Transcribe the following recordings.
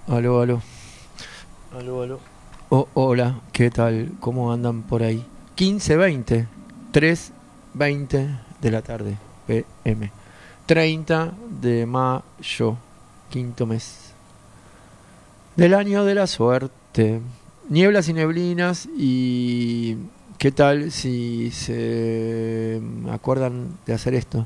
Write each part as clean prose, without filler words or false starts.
Aló, aló. Aló, aló. Hola, ¿qué tal? ¿Cómo andan por ahí? 15:20, 3:20 de la tarde, PM. 30 de mayo, quinto mes del año de la suerte. Nieblas y neblinas y... ¿Qué tal si se acuerdan de hacer esto?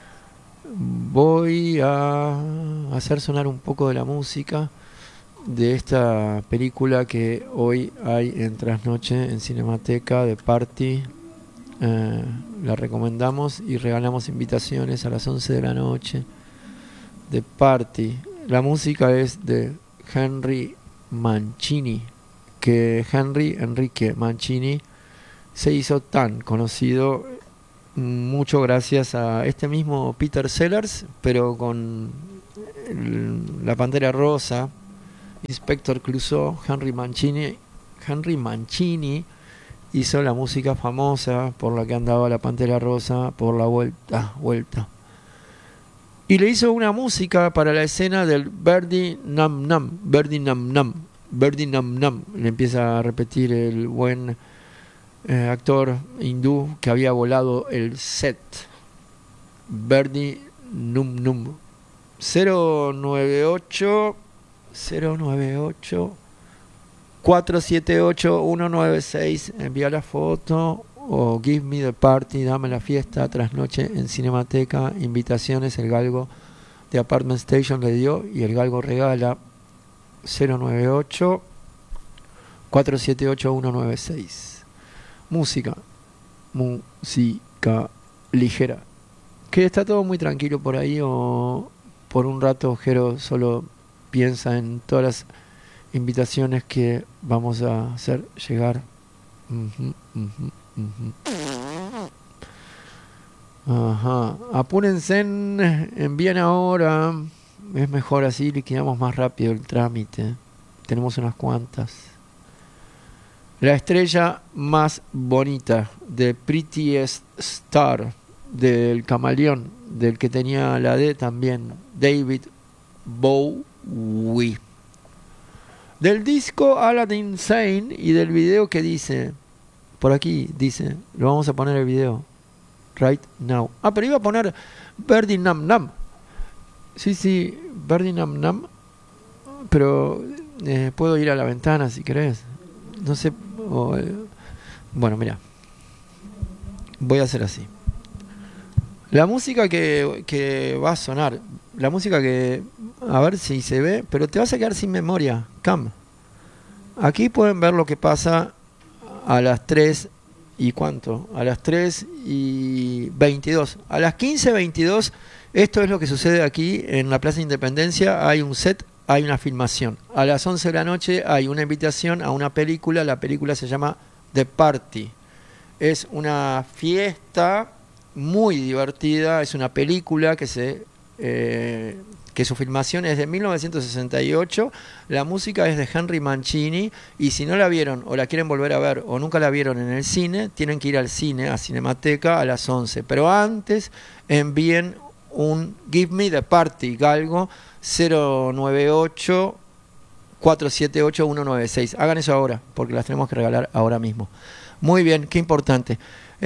Voy a hacer sonar un poco de la música de esta película que hoy hay en Trasnoche en Cinemateca de Party. Eh, la recomendamos y regalamos invitaciones a las 11 de la noche de Party. La música es de Henry Mancini, que Enrique Mancini se hizo tan conocido mucho gracias a este mismo Peter Sellers, pero con la Pantera Rosa, Inspector Clouseau. Henry Mancini hizo la música famosa por la que andaba la Pantera Rosa por la vuelta. Y le hizo una música para la escena del Birdie Nam Nam, Birdie Nam Nam, Birdie Nam Nam. Le empieza a repetir el buen actor hindú que había volado el set. Birdie Num Num. 098 098 478-196. Envía la foto o Give Me the Party, dame la fiesta, Trasnoche en Cinemateca, invitaciones. El Galgo de Apartment Station le dio y el Galgo regala. 098 478-196. Música ligera. Que está todo muy tranquilo por ahí, o por un rato Jero solo piensa en todas las invitaciones que vamos a hacer llegar. Ujú, ujú, ujú. Ajá. Apúrense, envíen ahora. Es mejor así, liquidamos más rápido el trámite. Tenemos unas cuantas. La estrella más bonita, de Prettiest Star, del Camaleón, del que tenía la D también, David Bowie. Del disco Aladdin Sane y del video que dice, por aquí dice, lo vamos a poner el video, right now. Ah, pero iba a poner Birdie Nam Nam. Sí, Birdie Nam Nam, pero puedo ir a la ventana si querés. No sé, bueno, mira, voy a hacer así. La música que va a sonar, la música que, a ver si se ve, pero te vas a quedar sin memoria, Cam. Aquí pueden ver lo que pasa a las 3 y cuánto, a las 3:22. A las 15:22, esto es lo que sucede aquí en la Plaza Independencia. Hay un set, hay una filmación. A las 11 de la noche hay una invitación a una película. La película se llama The Party. Es una fiesta muy divertida. Es una película que su filmación es de 1968. La música es de Henry Mancini. Y si no la vieron o la quieren volver a ver o nunca la vieron en el cine, tienen que ir al cine, a Cinemateca, a las 11. Pero antes envíen un Give Me the Party, Galgo, 098 478-196. Hagan eso ahora, porque las tenemos que regalar ahora mismo. Muy bien, qué importante.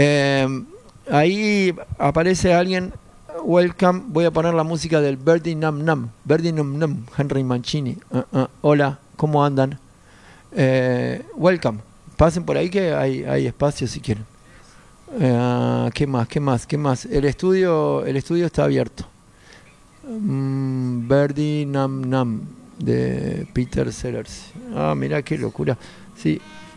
Ahí aparece alguien. Welcome. Voy a poner la música del Birdie Nam Nam. Birdie Nam Nam, Henry Mancini. Hola, ¿cómo andan? Welcome. Pasen por ahí que hay espacio si quieren. ¿Qué más? ¿Qué más? ¿Qué más? El estudio está abierto. Birdie Nam Nam de Peter Sellers. Ah, mirá qué locura. Sí,